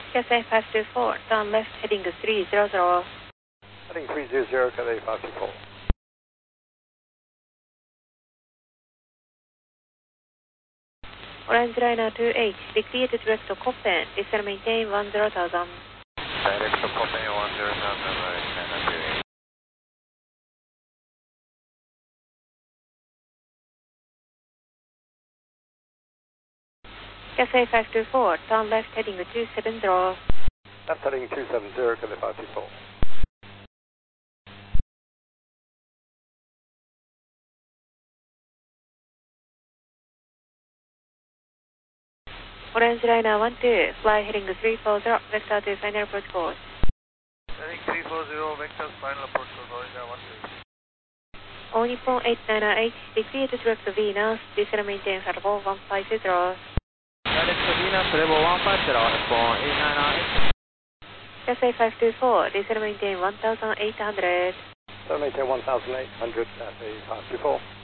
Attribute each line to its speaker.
Speaker 1: Cathay 524, turn left heading 300.
Speaker 2: Heading 300, Cathay 524.
Speaker 1: Orange Liner 28, declare to direct to Coppen, descend maintain 10,000.
Speaker 3: Direct to Coppen 10,000, Orange Liner 28.
Speaker 1: Cathay 524, turn left heading 270.
Speaker 2: Left heading 270, Cathay 524.
Speaker 1: Orange Liner 12, fly heading 340, vector to final approach course.
Speaker 3: Heading 340, vector final approach course, Orange Liner 12.
Speaker 1: All Nippon 898, declare to direct to Venus, descend maintain level 150.
Speaker 3: Direct to Venus, level 150, Nippon 898.
Speaker 1: Cathay 524, descend maintain 1,800.
Speaker 2: So maintain 1,800, Cathay 524.